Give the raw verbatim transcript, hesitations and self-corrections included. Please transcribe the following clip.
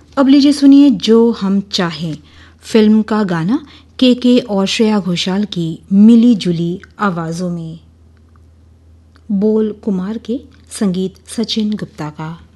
अब लीजिए सुनिए जो हम चाहें फिल्म का गाना के के और श्रेया घोषाल की मिली जुली आवाज़ों में, बोल कुमार के, संगीत सचिन गुप्ता का।